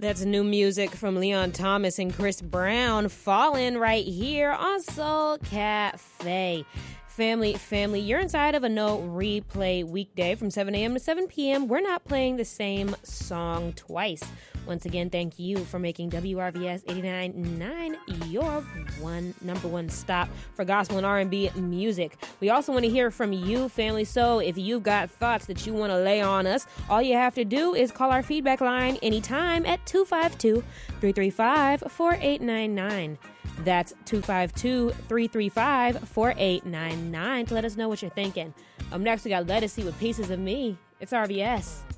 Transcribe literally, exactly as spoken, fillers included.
That's new music from Leon Thomas and Chris Brown, Fallen, right here on Soul Cafe. Family, family, you're inside of a no replay weekday from seven a.m. to seven p.m. We're not playing the same song twice. Once again, thank you for making W R V S eighty-nine point nine your one number one stop for gospel and R and B music. We also want to hear from you, family. So if you've got thoughts that you want to lay on us, all you have to do is call our feedback line anytime at two five two, three three five, four eight nine nine. That's two five two, three three five, four eight nine nine to let us know what you're thinking. Up next, we got Let Us See with Pieces of Me. It's R V S.